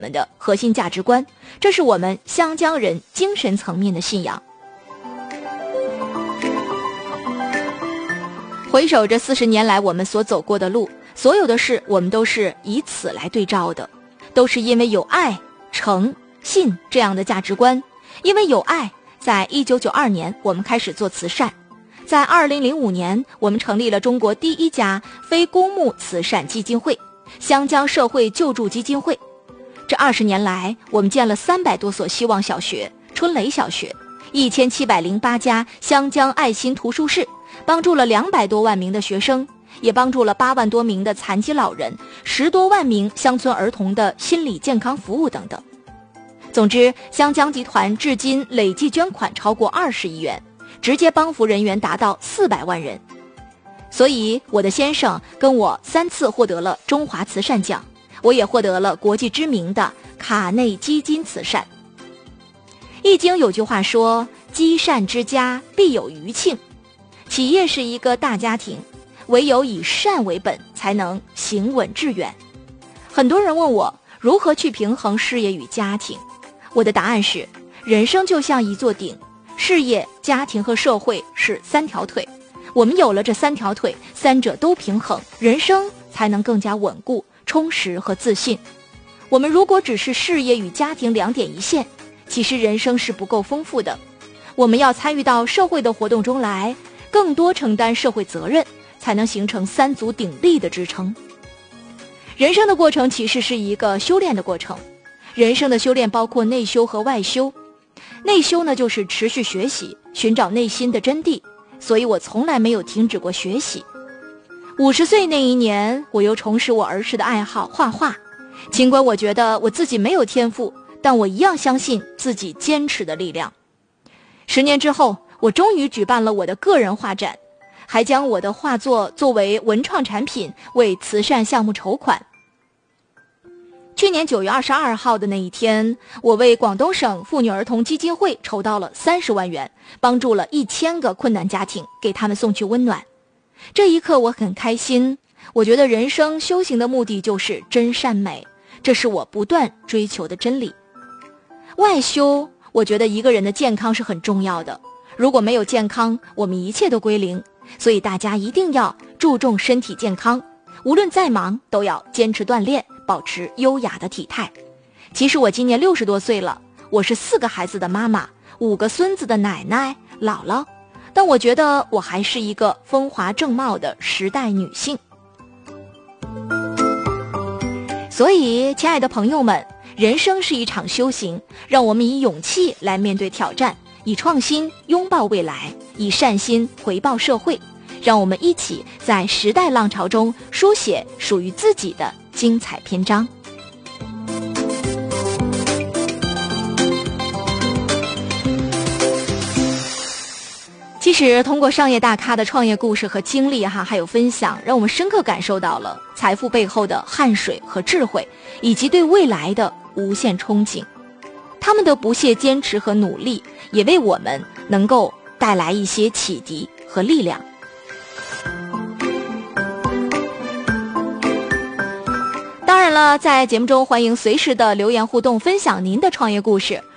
们的核心价值观，这是我们湘江人精神层面的信仰。回首这40年来我们所走过的路，所有的事我们都是以此来对照的，都是因为有爱、诚、信这样的价值观。因为有爱，在1992年我们开始做慈善，在2005年我们成立了中国第一家非公募慈善基金会——湘江社会救助基金会。这20年来，我们建了300多所希望小学、春雷小学，1708家湘江爱心图书室，帮助了200多万名的学生，也帮助了8万多名的残疾老人，10多万名乡村儿童的心理健康服务等等。总之，湘江集团至今累计捐款超过20亿元，直接帮扶人员达到400万人。所以我的先生跟我3次获得了中华慈善奖，我也获得了国际知名的卡内基金慈善。易经有句话说，积善之家必有余庆。企业是一个大家庭，唯有以善为本，才能行稳致远。很多人问我如何去平衡事业与家庭，我的答案是，人生就像一座顶，事业、家庭和社会是3条腿，我们有了这3条腿，3者都平衡，人生才能更加稳固、充实和自信。我们如果只是事业与家庭2点一线，其实人生是不够丰富的。我们要参与到社会的活动中来，更多承担社会责任，才能形成3足鼎立的支撑。人生的过程其实是一个修炼的过程，人生的修炼包括内修和外修。内修呢，就是持续学习，寻找内心的真谛，所以我从来没有停止过学习。50岁那一年，我又重拾我儿时的爱好画画，尽管我觉得我自己没有天赋，但我一样相信自己坚持的力量。10年之后，我终于举办了我的个人画展，还将我的画作作为文创产品为慈善项目筹款。去年9月22号的那一天，我为广东省妇女儿童基金会筹到了30万元，帮助了1000个困难家庭，给他们送去温暖。这一刻我很开心，我觉得人生修行的目的就是真善美，这是我不断追求的真理。外修，我觉得一个人的健康是很重要的，如果没有健康，我们一切都归零，所以大家一定要注重身体健康，无论再忙都要坚持锻炼，保持优雅的体态。其实我今年60多岁了，我是4个孩子的妈妈，5个孙子的奶奶、姥姥，但我觉得我还是一个风华正茂的时代女性。所以，亲爱的朋友们，人生是一场修行，让我们以勇气来面对挑战，以创新拥抱未来，以善心回报社会，让我们一起在时代浪潮中书写属于自己的精彩篇章。其实通过商业大咖的创业故事和经历还有分享，让我们深刻感受到了财富背后的汗水和智慧，以及对未来的无限憧憬。他们的不懈坚持和努力，也为我们能够带来一些启迪和力量。当然了，在节目中欢迎随时的留言互动，分享您的创业故事。